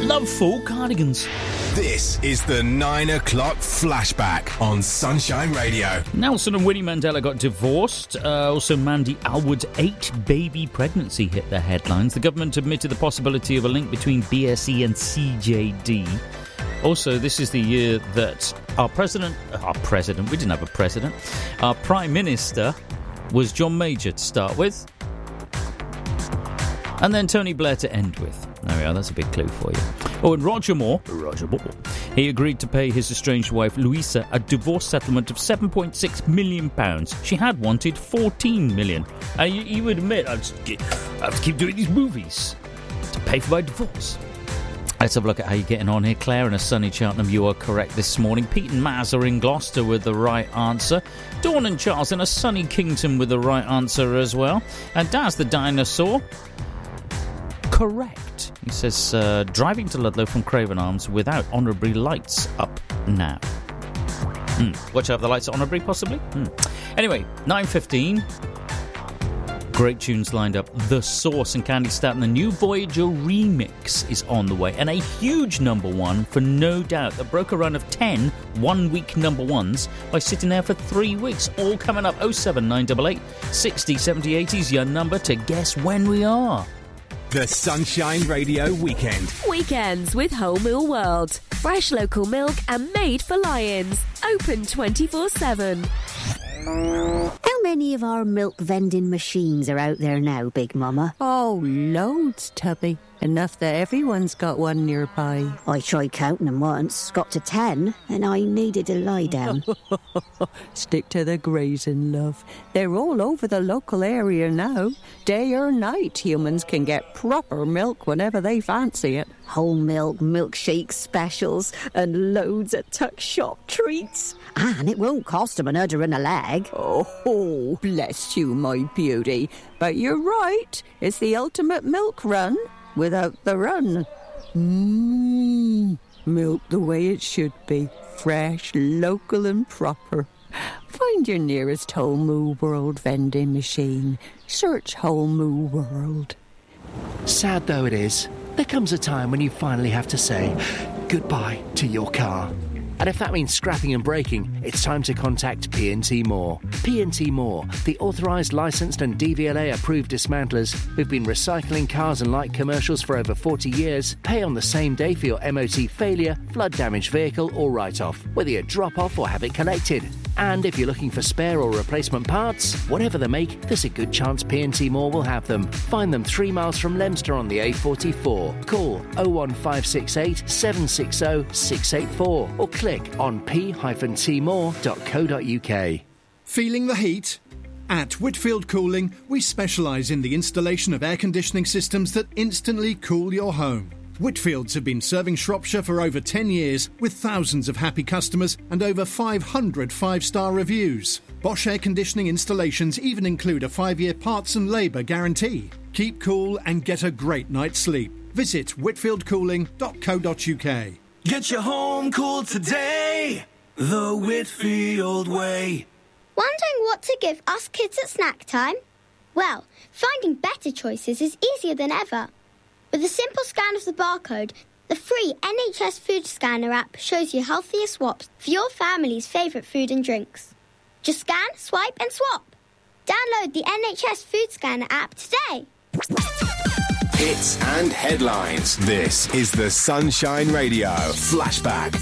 Loveful Cardigans. This is the 9 o'clock flashback on Sunshine Radio. Nelson and Winnie Mandela got divorced. Also, Mandy Alwood's 8th baby pregnancy hit the headlines. The government admitted the possibility of a link between BSE and CJD. Also, this is the year that our president, we didn't have a president, our Prime Minister was John Major to start with. And then Tony Blair to end with. There we are, that's a big clue for you. Oh, and Roger Moore, he agreed to pay his estranged wife, Louisa, a divorce settlement of £7.6 million. She had wanted £14 million. And you would admit, I have to keep doing these movies to pay for my divorce. Let's have a look at how you're getting on here. Claire in a sunny Cheltenham, you are correct this morning. Pete and Maz are in Gloucester with the right answer. Dawn and Charles in a sunny Kington with the right answer as well. And Daz the dinosaur, correct. He says, driving to Ludlow from Craven Arms without Honourbury lights up now. Watch out for the lights at Honourbury, possibly? Anyway, 9:15. Great tunes lined up. The Source and Candy Staten. The new Voyager remix is on the way. And a huge number one, for no doubt, that broke a run of 10 one-week number ones by sitting there for 3 weeks. All coming up. 07988 60 70 80's your number to guess when we are. The Sunshine Radio Weekend. Weekends with Whole Mill World. Fresh local milk and made for lions. Open 24/7. How many of our milk vending machines are out there now, Big Mama? Oh, loads, Tubby. Enough that everyone's got one nearby. I tried counting them once, got to 10, and I needed to lie down. Stick to the grazing, love. They're all over the local area now. Day or night, humans can get proper milk whenever they fancy it. Whole milk, milkshake specials, and loads of tuck shop treats. And it won't cost them an udder and a leg. Oh, bless you, my beauty. But you're right, it's the ultimate milk run without the run. Milk the way it should be. Fresh, local and proper. Find your nearest Whole Moo World vending machine. Search Whole Moo World. Sad though it is, there comes a time when you finally have to say goodbye to your car. And if that means scrapping and breaking, it's time to contact P&T Moore. P&T Moore, the authorised, licensed and DVLA-approved dismantlers who've been recycling cars and light commercials for over 40 years, pay on the same day for your MOT failure, flood-damaged vehicle or write-off, whether you drop off or have it collected. And if you're looking for spare or replacement parts, whatever the make, there's a good chance P&T Moore will have them. Find them 3 miles from Leominster on the A44. Call 01568 760 684 or click on p-tmore.co.uk. Feeling the heat? At Whitfield Cooling, we specialise in the installation of air conditioning systems that instantly cool your home. Whitfields have been serving Shropshire for over 10 years with thousands of happy customers and over 500 5-star reviews. Bosch air conditioning installations even include a 5-year parts and labour guarantee. Keep cool and get a great night's sleep. Visit whitfieldcooling.co.uk. Get your home cool today, the Whitfield way. Wondering what to give us kids at snack time? Well, finding better choices is easier than ever. With a simple scan of the barcode, the free NHS Food Scanner app shows you healthier swaps for your family's favourite food and drinks. Just scan, swipe and swap. Download the NHS Food Scanner app today. Hits and headlines. This is the Sunshine Radio Flashback.